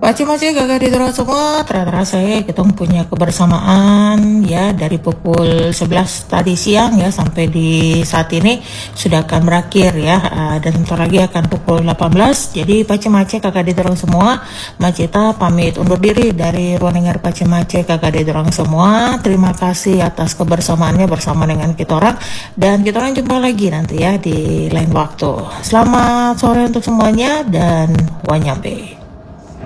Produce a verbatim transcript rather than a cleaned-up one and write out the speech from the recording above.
Macam-macam kakak di dorong semua, terasa saya kita punya kebersamaan ya dari pukul sebelas tadi siang ya sampai di saat ini sudah akan berakhir ya. Uh, dan sebentar lagi akan pukul delapan belas. Jadi macam-macam kakak di dorong semua, Macita pamit undur diri dari ruang dengar macam-macam kakak di dorong semua. Terima kasih atas kebersamaannya bersama dengan kita orang, dan kita orang jumpa lagi nanti ya di lain waktu. Selamat sore untuk semuanya dan wanyambe.